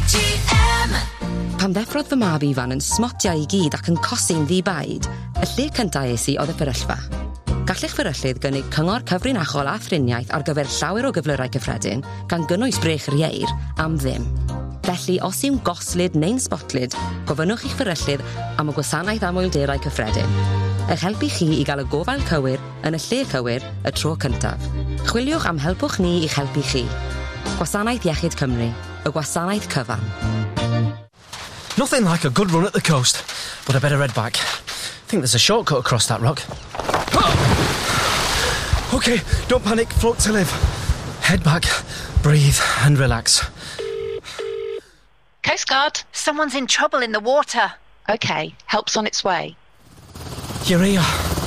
BGM. Pam ddeffrodd fy mab ifan yn smotiau I gyd ac yn cosi'n ddibaid, y lle cyntaf es I oedd y fferyllfa. Gallech fferyllydd gynnig cyngor cyfrinachol a thriniaeth ar gyfer llawer o gyflyrau cyffredin, gan gynnwys brech yr ieir, am ddim. Felly, os yw'n goslyd neu'n sbotlyd, gofynnwch i'ch fferyllydd am y gwasanaeth amwylderau cyffredin. Eich helpu chi I gael y gofal cywir yn y lle cywir y tro cyntaf. Chwiliwch am helpwch ni i'ch helpu chi. Gwasanaeth Iechyd Cymru, y gwasanaeth cyfan. Nothing like a good run at the coast, but I better head back. I think there's a shortcut across that rock. OK, don't panic, float to live. Head back, breathe and relax. Coast Guard, someone's in trouble in the water. OK, help's on its way. You're here.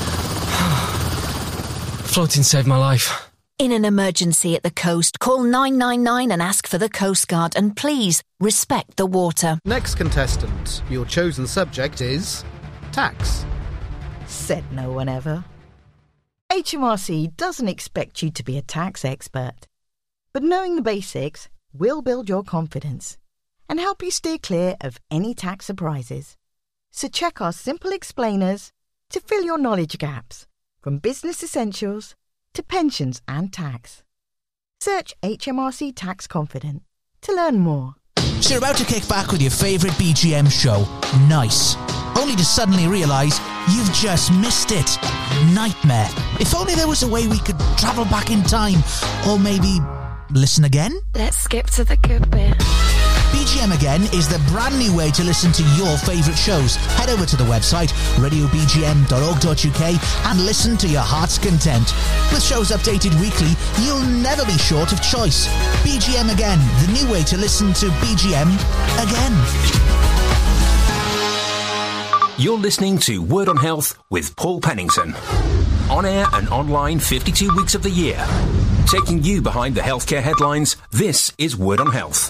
Floating saved my life. In an emergency at the coast, call 999 and ask for the Coast Guard, and please respect the water. Next contestant, your chosen subject is tax. Said no one ever. HMRC doesn't expect you to be a tax expert, but knowing the basics will build your confidence and help you steer clear of any tax surprises. So check our simple explainers to fill your knowledge gaps, from business essentials to pensions and tax. Search HMRC Tax Confident to learn more. So you're about to kick back with your favourite BGM show. Nice. Only to suddenly realise you've just missed it. Nightmare. If only there was a way we could travel back in time. Or maybe listen again? Let's skip to the good bit. BGM Again is the brand new way to listen to your favourite shows. Head over to the website radiobgm.org.uk and listen to your heart's content. With shows updated weekly, you'll never be short of choice. BGM Again, the new way to listen to BGM again. You're listening to Word on Health with Paul Pennington. On air and online 52 weeks of the year. Taking you behind the healthcare headlines, this is Word on Health.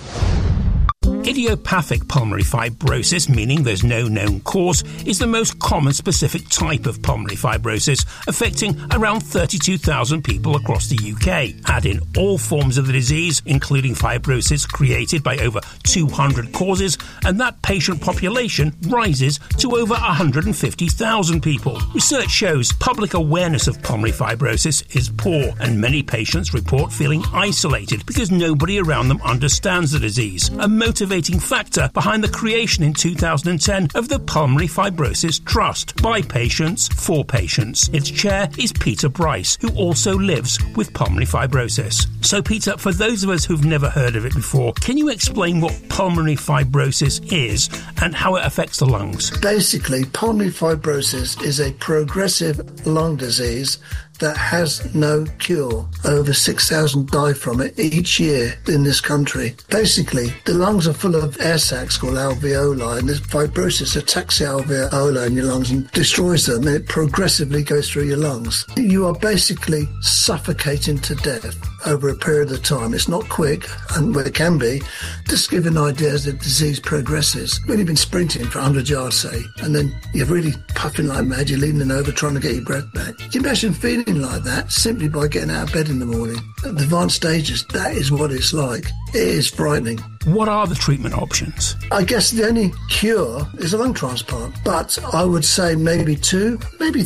Idiopathic pulmonary fibrosis, meaning there's no known cause, is the most common specific type of pulmonary fibrosis, affecting around 32,000 people across the UK. Add in all forms of the disease, including fibrosis created by over 200 causes, and that patient population rises to over 150,000 people. Research shows public awareness of pulmonary fibrosis is poor, and many patients report feeling isolated because nobody around them understands the disease. A motivating factor behind the creation in 2010 of the Pulmonary Fibrosis Trust, by patients for patients. Its chair is Peter Bryce, who also lives with pulmonary fibrosis. So Peter, for those of us who've never heard of it before, can you explain what pulmonary fibrosis is and how it affects the lungs? Basically, pulmonary fibrosis is a progressive lung disease that has no cure. Over 6,000 die from it each year in this country. Basically, the lungs are full of air sacs called alveoli, and this fibrosis attacks the alveoli in your lungs and destroys them, and it progressively goes through your lungs. You are basically suffocating to death over a period of time. It's not quick, and well, it can be. Just give an idea as the disease progresses. When you've been sprinting for 100 yards, say, and then you're really puffing like mad, you're leaning over trying to get your breath back. Can you imagine feeling like that simply by getting out of bed in the morning? At the advanced stages, that is what it's like. It is frightening. What are the treatment options? I guess the only cure is a lung transplant, but I would say maybe 2, maybe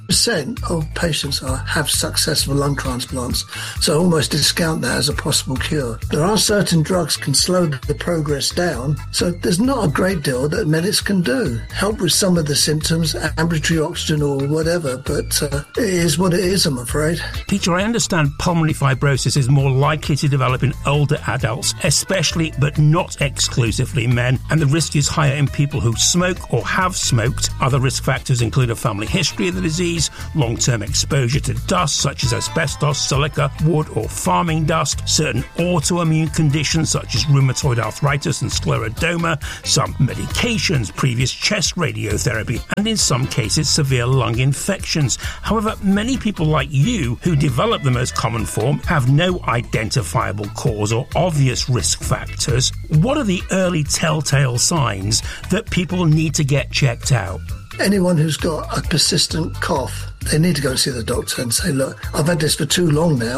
3% of patients have successful lung transplants, so almost discount that as a possible cure. There are certain drugs can slow the progress down, so there's not a great deal that medics can do. Help with some of the symptoms, ambulatory oxygen or whatever, but it is what it is, I'm afraid. Peter, I understand pulmonary fibrosis is more likely to develop in older adults, especially but not exclusively men, and the risk is higher in people who smoke or have smoked. Other risk factors include a family history of the disease, long-term exposure to dust such as asbestos, silica, wood or farming dust, certain autoimmune conditions such as rheumatoid arthritis and scleroderma, some medications, previous chest radiotherapy, and in some cases severe lung infections. However, many people like you who develop the most common form have no identifiable cause or obvious risk factors. What are the early telltale signs that people need to get checked out? Anyone who's got a persistent cough, they need to go and see the doctor and say, look, I've had this for too long now.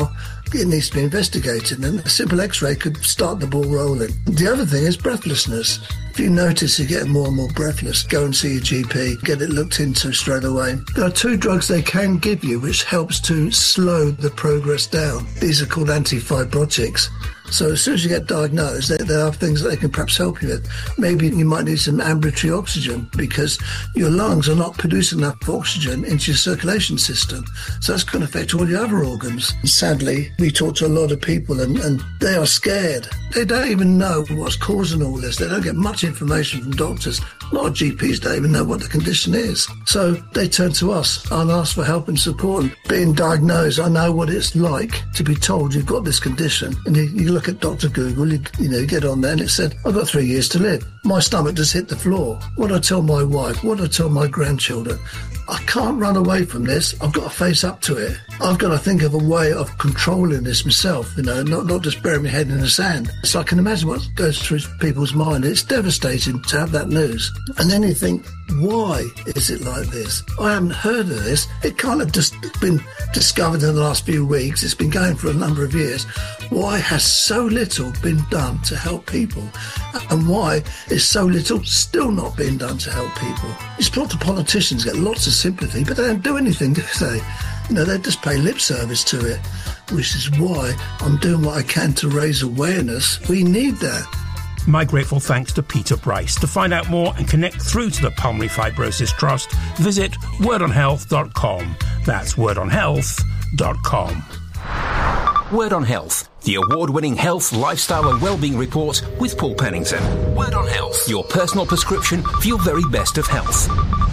it needs to be investigated, and a simple x-ray could start the ball rolling. The other thing is breathlessness. If you notice you're getting more and more breathless, go and see your GP, get it looked into straight away. There are 2 drugs they can give you which helps to slow the progress down. These are called antifibrotics. So as soon as you get diagnosed, there are things that they can perhaps help you with. Maybe you might need some ambulatory oxygen because your lungs are not producing enough oxygen into your circulation system. So that's going to affect all your other organs. And sadly, we talk to a lot of people and they are scared. They don't even know what's causing all this. They don't get much information from doctors. A lot of GPs don't even know what the condition is. So they turn to us and ask for help and support. And being diagnosed, I know what it's like to be told you've got this condition. And you look at Dr. Google, you get on there and it said, I've got 3 years to live. My stomach just hit the floor. What do I tell my wife? What do I tell my grandchildren? I can't run away from this. I've got to face up to it. I've got to think of a way of controlling this myself, not just bury my head in the sand. So I can imagine what goes through people's mind. It's devastating to have that news. And then you think, why is it like this? I haven't heard of this. It can't have just been discovered in the last few weeks. It's been going for a number of years. Why has so little been done to help people? And why is so little still not being done to help people? It's not the politicians get lots of sympathy, but they don't do anything, do they? They just pay lip service to it, which is why I'm doing what I can to raise awareness. We need that. My grateful thanks to Peter Bryce. To find out more and connect through to the Pulmonary Fibrosis Trust, visit wordonhealth.com. That's wordonhealth.com. Word on Health, the award-winning health, lifestyle and wellbeing report with Paul Pennington. Word on Health, your personal prescription for your very best of health.